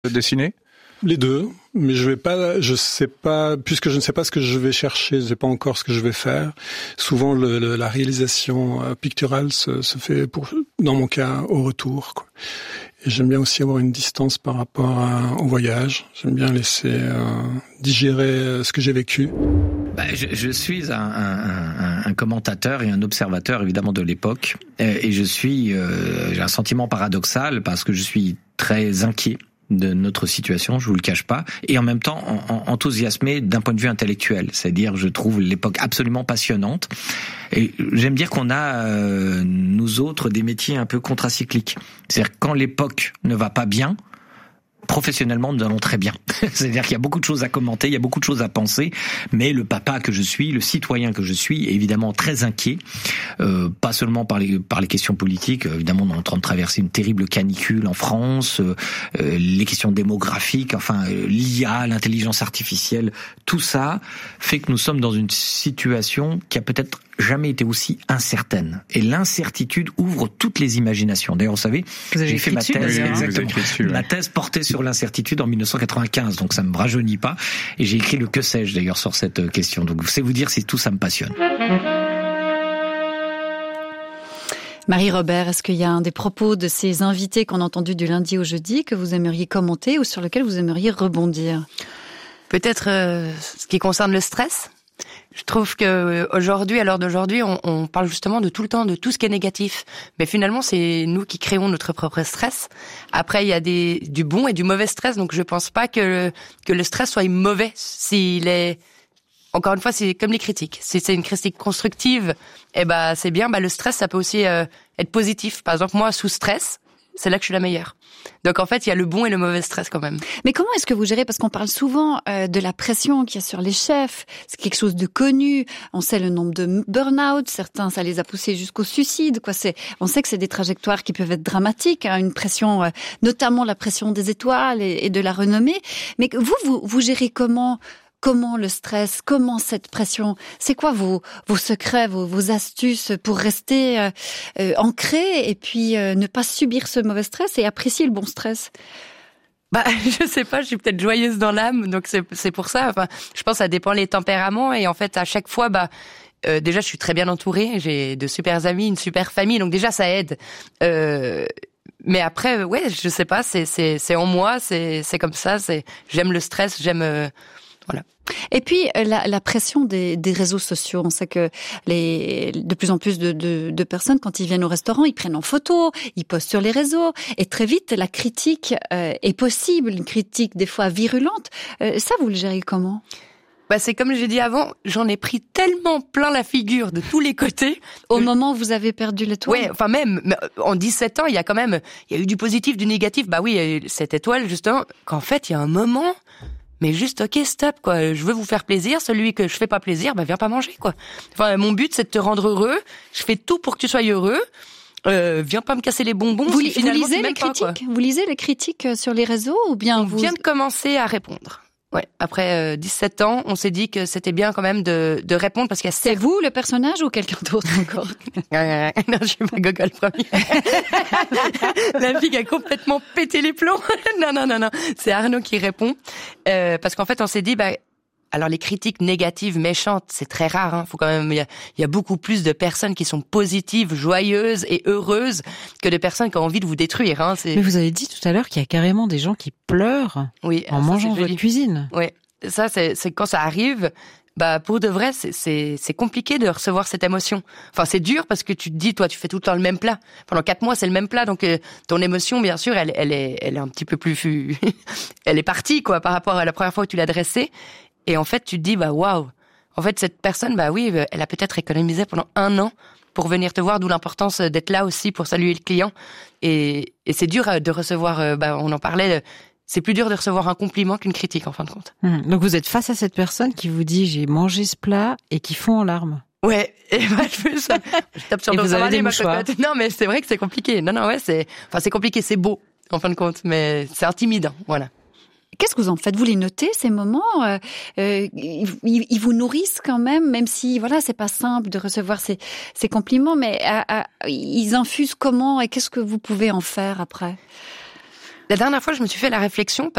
dessiner? Les deux, mais je sais pas, puisque je ne sais pas ce que je vais chercher, je sais pas encore ce que je vais faire. Souvent, la réalisation picturale se fait dans mon cas, au retour, quoi. Et j'aime bien aussi avoir une distance par rapport au voyage. J'aime bien laisser digérer ce que j'ai vécu. Je suis un commentateur et un observateur évidemment de l'époque, et j'ai un sentiment paradoxal parce que je suis très inquiet de notre situation, je vous le cache pas, et en même temps enthousiasmé d'un point de vue intellectuel, c'est-à-dire je trouve l'époque absolument passionnante, et j'aime dire qu'on a nous autres des métiers un peu contracycliques, c'est-à-dire quand l'époque ne va pas bien, professionnellement, nous allons très bien. C'est-à-dire qu'il y a beaucoup de choses à commenter, il y a beaucoup de choses à penser, mais le papa que je suis, le citoyen que je suis, est évidemment très inquiet, pas seulement par les questions politiques. Évidemment, on est en train de traverser une terrible canicule en France, les questions démographiques, l'IA, l'intelligence artificielle, tout ça fait que nous sommes dans une situation qui a peut-être jamais été aussi incertaine. Et l'incertitude ouvre toutes les imaginations. D'ailleurs, vous savez, j'ai fait ma thèse, ma thèse portait sur l'incertitude en 1995, donc ça me rajeunit pas. Et j'ai écrit le que sais-je d'ailleurs sur cette question. Donc, c'est vous dire si tout ça me passionne. Marie-Robert, est-ce qu'il y a un des propos de ces invités qu'on a entendus du lundi au jeudi que vous aimeriez commenter ou sur lequel vous aimeriez rebondir? Peut-être ce qui concerne le stress. Je trouve que aujourd'hui, à l'heure d'aujourd'hui, on parle justement de tout le temps de tout ce qui est négatif. Mais finalement, c'est nous qui créons notre propre stress. Après, il y a du bon et du mauvais stress. Donc, je pense pas que le stress soit mauvais s'il est. Encore une fois, c'est comme les critiques. Si c'est une critique constructive, c'est bien. Le stress, ça peut aussi être positif. Par exemple, moi, sous stress, c'est là que je suis la meilleure. Donc en fait, il y a le bon et le mauvais stress quand même. Mais comment est-ce que vous gérez? Parce qu'on parle souvent de la pression qu'il y a sur les chefs. C'est quelque chose de connu. On sait le nombre de burn-out. Certains, ça les a poussés jusqu'au suicide. On sait que c'est des trajectoires qui peuvent être dramatiques. Une pression, notamment la pression des étoiles et de la renommée. Mais vous gérez comment le stress, comment cette pression? C'est quoi vos secrets, vos astuces pour rester ancré et puis ne pas subir ce mauvais stress et apprécier le bon stress? Je sais pas, je suis peut-être joyeuse dans l'âme, donc c'est pour ça. Je pense que ça dépend les tempéraments et en fait à chaque fois, déjà je suis très bien entourée, j'ai de super amis, une super famille, donc déjà ça aide. Mais après, je sais pas, c'est en moi, c'est comme ça. J'aime le stress, voilà. Et puis la pression des réseaux sociaux, on sait que de plus en plus de personnes, quand ils viennent au restaurant, ils prennent en photo, ils postent sur les réseaux, et très vite la critique est possible, une critique des fois virulente. Ça, vous le gérez comment? C'est comme j'ai dit avant, j'en ai pris tellement plein la figure de tous les côtés. Au moment où vous avez perdu l'étoile? Ouais, même en 17 ans, il y a eu du positif, du négatif. Cette étoile justement, qu'en fait, il y a un moment. Mais juste, ok, stop, quoi. Je veux vous faire plaisir. Celui que je fais pas plaisir, viens pas manger, quoi. Mon but, c'est de te rendre heureux. Je fais tout pour que tu sois heureux. Viens pas me casser les bonbons. Vous lisez les critiques? Vous lisez les critiques sur les réseaux ou bien vous... On vient de commencer à répondre. Ouais. Après 17 ans, on s'est dit que c'était bien quand même de répondre parce qu'il y a... C'est vous le personnage ou quelqu'un d'autre encore? Non, je suis pas gogol premier. La fille a complètement pété les plombs. Non. C'est Arnaud qui répond. Parce qu'en fait, on s'est dit, alors les critiques négatives, méchantes, c'est très rare. Hein. Faut quand même, il y a beaucoup plus de personnes qui sont positives, joyeuses et heureuses que de personnes qui ont envie de vous détruire. Hein. Mais vous avez dit tout à l'heure qu'il y a carrément des gens qui pleurent en mangeant votre cuisine. Oui, ça c'est quand ça arrive. Pour de vrai, c'est compliqué de recevoir cette émotion. C'est dur parce que tu te dis, toi, tu fais tout le temps le même plat. Pendant 4 mois, c'est le même plat, donc ton émotion, bien sûr, elle est un petit peu plus, elle est partie quoi par rapport à la première fois où tu l'as dressée. Et en fait, tu te dis, waouh. En fait, cette personne, elle a peut-être économisé pendant 1 an pour venir te voir, d'où l'importance d'être là aussi pour saluer le client. Et c'est dur de recevoir, on en parlait, c'est plus dur de recevoir un compliment qu'une critique, en fin de compte. Donc vous êtes face à cette personne qui vous dit, j'ai mangé ce plat et qui fond en larmes. Ouais, et je fais ça. Je tape sur et vous avez des mouchoirs. Non, mais c'est vrai que c'est compliqué. C'est compliqué, c'est beau, en fin de compte, mais c'est intimidant, voilà. Qu'est-ce que vous en faites? Vous les notez, ces moments? Ils vous nourrissent quand même si, c'est pas simple de recevoir ces compliments, mais ils infusent comment et qu'est-ce que vous pouvez en faire après? La dernière fois, je me suis fait la réflexion